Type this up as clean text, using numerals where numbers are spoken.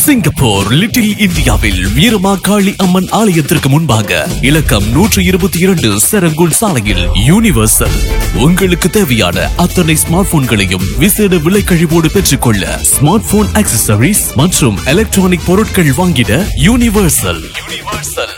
Singapore little இந்தியாவில் வீரமாகாளி அம்மன் ஆலயத்திற்கு முன்பாக இலக்கம் 122 செரங்குள் சாலையில் யூனிவர்சல் உங்களுக்கு தேவையான அத்தனை ஸ்மார்ட் போன்களையும் விசேட விலை கழிவோடு பெற்றுக்கொள்ள ஸ்மார்ட் போன் ஆக்சசரிஸ் மற்றும் எலக்ட்ரானிக் பொருட்கள் வாங்கிட யூனிவர்சல்.